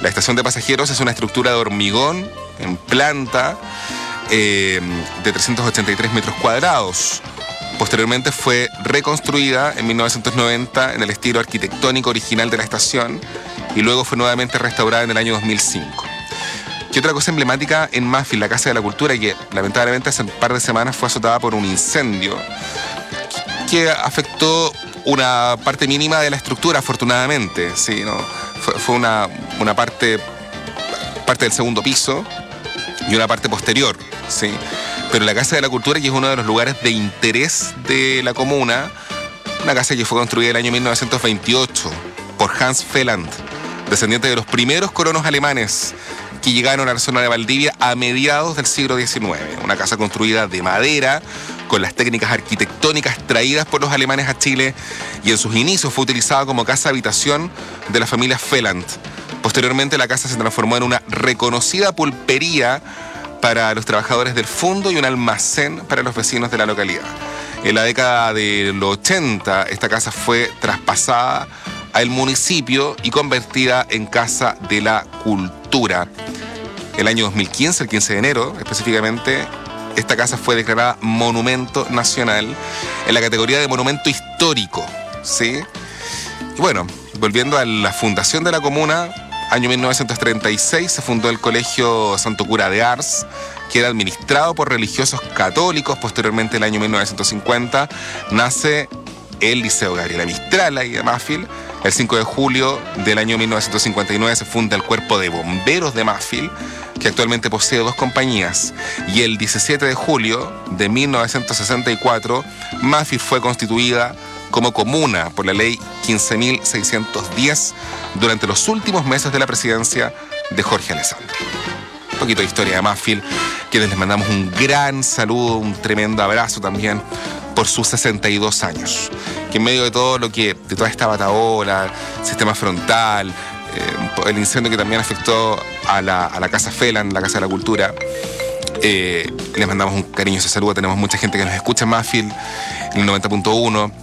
La estación de pasajeros es una estructura de hormigón en planta de 383 metros cuadrados. Posteriormente fue reconstruida en 1990 en el estilo arquitectónico original de la estación y luego fue nuevamente restaurada en el año 2005. ¿Qué otra cosa emblemática en Mafil, la Casa de la Cultura, que lamentablemente hace un par de semanas fue azotada por un incendio que afectó una parte mínima de la estructura, afortunadamente? Sí, ¿no? Fue una parte del segundo piso y una parte posterior, ¿sí? Pero la Casa de la Cultura, que es uno de los lugares de interés de la comuna, una casa que fue construida en el año 1928 por Hans Felland, descendiente de los primeros colonos alemanes que llegaron a la zona de Valdivia a mediados del siglo XIX. Una casa construida de madera, con las técnicas arquitectónicas traídas por los alemanes a Chile, y en sus inicios fue utilizada como casa habitación de la familia Felland. Posteriormente la casa se transformó en una reconocida pulpería para los trabajadores del fondo y un almacén para los vecinos de la localidad. En la década de los 80, esta casa fue traspasada al municipio y convertida en Casa de la Cultura. El año 2015, el 15 de enero específicamente, esta casa fue declarada Monumento Nacional en la categoría de Monumento Histórico, ¿sí? Y bueno, volviendo a la fundación de la comuna, año 1936 se fundó el Colegio Santo Cura de Ars, que era administrado por religiosos católicos. Posteriormente, el año 1950, nace el Liceo Gabriela Mistral, ahí de Mafil. El 5 de julio del año 1959 se funda el Cuerpo de Bomberos de Mafil, que actualmente posee 2 compañías. Y el 17 de julio de 1964, Mafil fue constituida como comuna por la ley 15.610 durante los últimos meses de la presidencia de Jorge Alessandri. Un poquito de historia de Mafil, quienes les mandamos un gran saludo, un tremendo abrazo también por sus 62 años. Que en medio de todo de toda esta batahola, sistema frontal, el incendio que también afectó a la Casa Felland, la Casa de la Cultura, les mandamos un cariñoso saludo. Tenemos mucha gente que nos escucha en Mafil, en el 90.1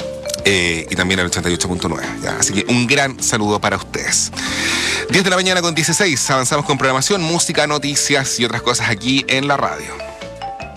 y también en el 88.9. Así que un gran saludo para ustedes. 10 de la mañana con 16, avanzamos con programación, música, noticias y otras cosas aquí en la radio.